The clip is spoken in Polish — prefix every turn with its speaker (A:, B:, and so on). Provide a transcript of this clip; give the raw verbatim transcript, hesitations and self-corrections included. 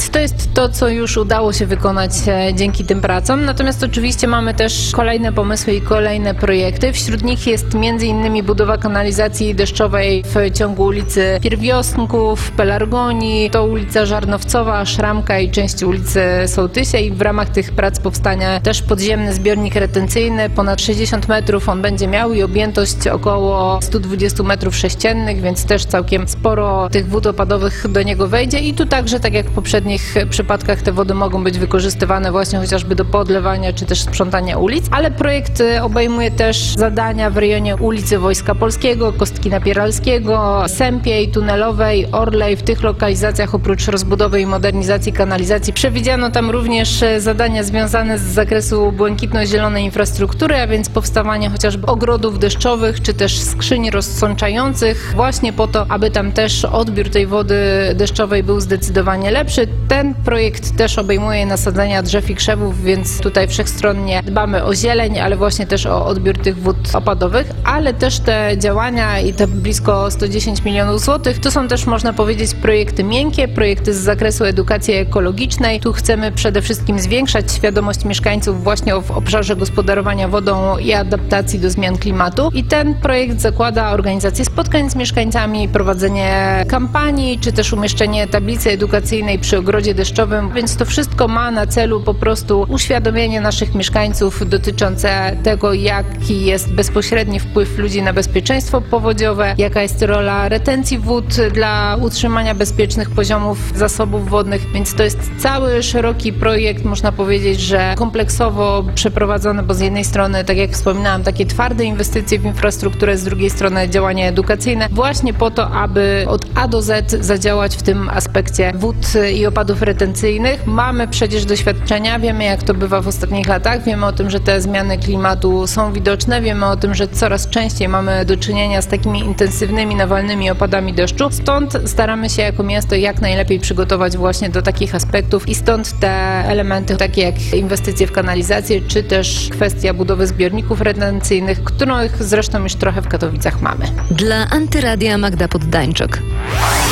A: Więc to jest to, co już udało się wykonać dzięki tym pracom. Natomiast oczywiście mamy też kolejne pomysły i kolejne projekty. Wśród nich jest między innymi budowa kanalizacji deszczowej w ciągu ulicy Pierwiosnków, Pelargonii, to ulica Żarnowcowa, Szramka i części ulicy Sołtysia, i w ramach tych prac powstanie też podziemny zbiornik retencyjny. Ponad sześćdziesiąt metrów on będzie miał i objętość około sto dwadzieścia metrów sześciennych, więc też całkiem sporo tych wód opadowych do niego wejdzie i tu także, tak jak w poprzednich przypadkach, te wody mogą być wykorzystywane właśnie chociażby do podlewania czy też sprzątania ulic, ale projekt obejmuje też zadania w rejonie ulicy Wojska Polskiego, Kostkina Pieralskiego, Sępiej, Tunelowej, Orlej. W tych lokalizacjach oprócz rozbudowy i modernizacji kanalizacji przewidziano tam również zadania związane z zakresu błękitno-zielonej infrastruktury, a więc powstawanie chociażby ogrodów deszczowych czy też skrzyń rozsączających właśnie po to, aby tam też odbiór tej wody deszczowej był zdecydowanie lepszy. Ten projekt też obejmuje nasadzenia drzew i krzewów, więc tutaj wszechstronnie dbamy o zieleń, ale właśnie też o odbiór tych wód opadowych, ale też te działania i te blisko sto dziesięć milionów złotych to są też, można powiedzieć, projekty miękkie, projekty z zakresu edukacji ekologicznej. Tu chcemy przede wszystkim zwiększać świadomość mieszkańców właśnie w obszarze gospodarowania wodą i adaptacji do zmian klimatu. I ten projekt zakłada organizację spotkań z mieszkańcami, prowadzenie kampanii, czy też umieszczenie tablicy edukacyjnej przy ogrodzie deszczowym, więc to wszystko ma na celu po prostu uświadomienie naszych mieszkańców dotyczące tego, jaki jest bezpośredni wpływ ludzi na bezpieczeństwo powodziowe, jaka jest rola retencji wód dla utrzymania bezpiecznych poziomów zasobów wodnych, więc to jest cały szeroki projekt, można powiedzieć, że kompleksowo przeprowadzony, bo z jednej strony, tak jak wspominałam, takie twarde inwestycje w infrastrukturę, z drugiej strony działania edukacyjne, właśnie po to, aby od A do Z zadziałać w tym aspekcie wód i opadów retencyjnych. Mamy przecież doświadczenia, wiemy, jak to bywa w ostatnich latach, wiemy o tym, że te zmiany klimatu są widoczne, wiemy o tym, że coraz częściej mamy do czynienia z takimi intensywnymi, nawalnymi opadami deszczu. Stąd staramy się jako miasto jak najlepiej przygotować właśnie do takich aspektów i stąd te elementy, takie jak inwestycje w kanalizację, czy też kwestia budowy zbiorników retencyjnych, których zresztą już trochę w Katowicach mamy.
B: Dla Antyradia Magda Poddańczyk.